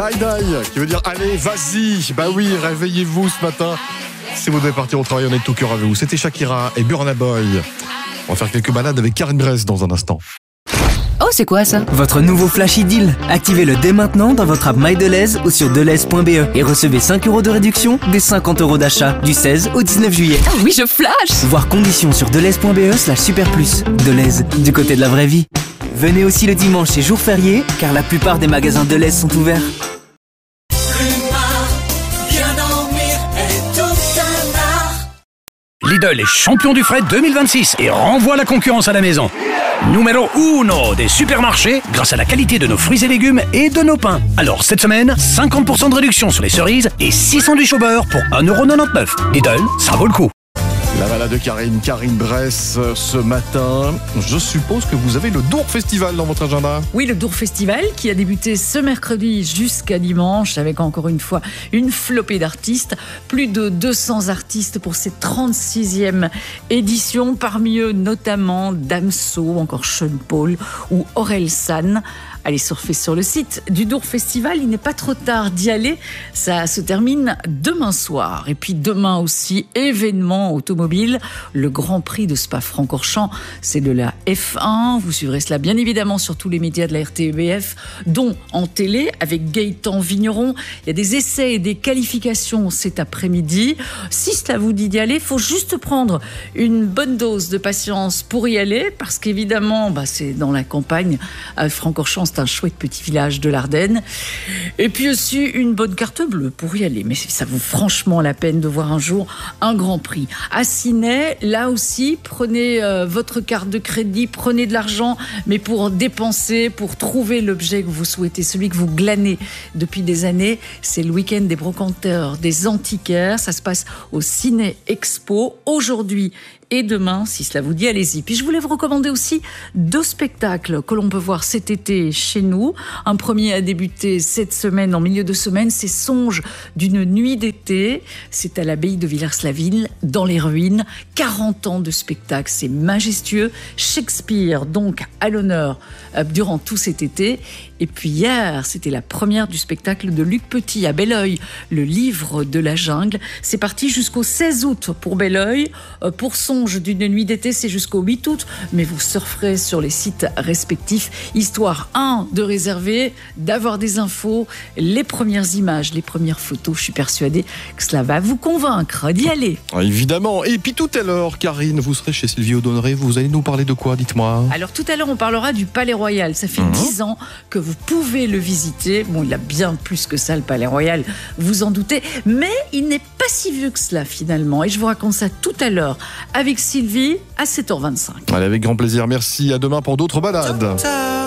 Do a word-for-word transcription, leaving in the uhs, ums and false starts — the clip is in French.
Die Die, qui veut dire allez, vas-y. Bah oui, réveillez-vous ce matin. Si vous devez partir au travail, on est de tout cœur avec vous. C'était Shakira et Burna Boy. On va faire quelques balades avec Karine Bress dans un instant. Oh, c'est quoi ça? Votre nouveau Flashy Deal. Activez-le dès maintenant dans votre app MyDeleuze ou sur deleuze point be et recevez cinq euros de réduction dès cinquante euros d'achat du seize au dix-neuf juillet. Oh oui, je flash. Voir conditions sur deleuze point be slash super plus. Deleuze, du côté de la vraie vie. Venez aussi le dimanche et jour férié, car la plupart des magasins Deleuze sont ouverts. Lidl est champion du fret deux mille vingt-six et renvoie la concurrence à la maison. Numéro uno des supermarchés grâce à la qualité de nos fruits et légumes et de nos pains. Alors cette semaine, cinquante pour cent de réduction sur les cerises et six sandwichs au beurre pour un euro quatre-vingt-dix-neuf. Lidl, ça vaut le coup. La balade de Karine, Karine Bress ce matin. Je suppose que vous avez le Dour Festival dans votre agenda. Oui, le Dour Festival qui a débuté ce mercredi jusqu'à dimanche avec encore une fois une flopée d'artistes. Plus de deux cents artistes pour cette trente-sixième édition. Parmi eux notamment Damso, encore Sean Paul ou Aurel San. Allez surfer sur le site du Dour Festival, il n'est pas trop tard d'y aller. Ça se termine demain soir. Et puis demain aussi, événement automobile, le Grand Prix de Spa-Francorchamps, c'est de la F un. Vous suivrez cela bien évidemment sur tous les médias de la R T B F, dont en télé avec Gaëtan Vigneron. Il y a des essais et des qualifications cet après-midi. Si cela vous dit d'y aller, il faut juste prendre une bonne dose de patience pour y aller, parce qu'évidemment, bah, c'est dans la campagne à Francorchamps. C'est un chouette petit village de l'Ardenne. Et puis aussi une bonne carte bleue pour y aller. Mais ça vaut franchement la peine de voir un jour un Grand Prix. À Ciney, là aussi, prenez euh, votre carte de crédit, prenez de l'argent, mais pour dépenser, pour trouver l'objet que vous souhaitez, celui que vous glanez depuis des années. C'est le week-end des brocanteurs, des antiquaires. Ça se passe au Ciné Expo aujourd'hui et demain, si cela vous dit, allez-y. Puis je voulais vous recommander aussi deux spectacles que l'on peut voir cet été chez nous. Un premier a débuté cette semaine, en milieu de semaine, c'est Songes d'une nuit d'été. C'est à l'abbaye de Villers-la-Ville, dans les ruines. quarante ans de spectacle, c'est majestueux. Shakespeare, donc, à l'honneur euh, durant tout cet été. Et puis hier, c'était la première du spectacle de Luc Petit à Belleuil, le livre de la jungle. C'est parti jusqu'au seize août pour Belleuil. Euh, pour Songes d'une nuit d'été, c'est jusqu'au huit août, mais vous surferez sur les sites respectifs, histoire un de réserver, d'avoir des infos, les premières images, les premières photos. Je suis persuadée que cela va vous convaincre d'y aller. Évidemment. Et puis tout à l'heure, Karine, vous serez chez Sylvie Audonneray. Vous allez nous parler de quoi? Dites-moi. Alors tout à l'heure, on parlera du Palais Royal. Ça fait dix mmh. ans que vous pouvez le visiter. Bon, il a bien plus que ça, le Palais Royal, vous en doutez, mais il n'est pas si vieux que cela finalement. Et je vous raconte ça tout à l'heure avec Sylvie à sept heures vingt-cinq. Allez, avec grand plaisir. Merci. À demain pour d'autres balades.